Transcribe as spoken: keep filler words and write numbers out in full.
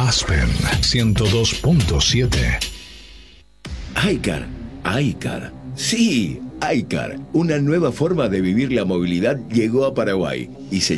Aspen ciento dos punto siete. iCar, iCar. Sí, iCar. Una nueva forma de vivir la movilidad llegó a Paraguay y se